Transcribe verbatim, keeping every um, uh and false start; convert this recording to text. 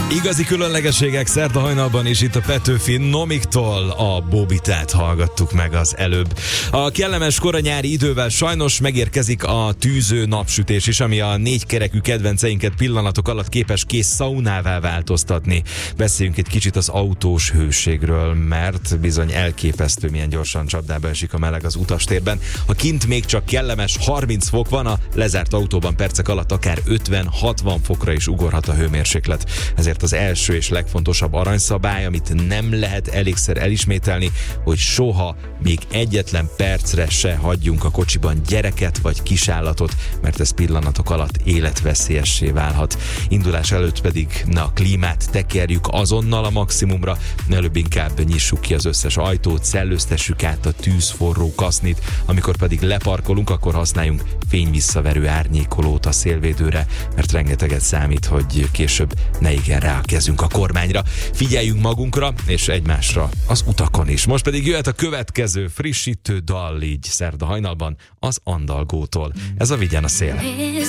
Igazi különlegességek szerda hajnalban is itt a Petőfi Nomiktól a Bobitát hallgattuk meg az előbb. A kellemes koranyári idővel sajnos megérkezik a tűző napsütés is, ami a négykerekű kedvenceinket pillanatok alatt képes kész szaunává változtatni. Beszéljünk egy kicsit az autós hőségről, mert bizony elképesztő, milyen gyorsan csapdába esik a meleg az utastérben. Ha kint még csak kellemes harminc fok van, a lezárt autóban percek alatt akár ötven-hatvan fokra is ugorhat a hőmérséklet. Ezért az első és legfontosabb aranyszabály, amit nem lehet elégszer elismételni, hogy soha még egyetlen percre se hagyjunk a kocsiban gyereket vagy kisállatot, mert ez pillanatok alatt életveszélyessé válhat. Indulás előtt pedig na, a klímát tekerjük azonnal a maximumra, előbb inkább nyissuk ki az összes ajtót, szellőztessük át a tűzforró kasznit, amikor pedig leparkolunk, akkor használjunk fényvisszaverő árnyékolót a szélvédőre, mert rengeteget számít, hogy később ne igen rá a kezünk a kormányra. Figyeljünk magunkra és egymásra az utakon is. Most pedig jöhet a következő frissítő dal így szerda hajnalban az Andalgótól. Ez a Vigyen a szél.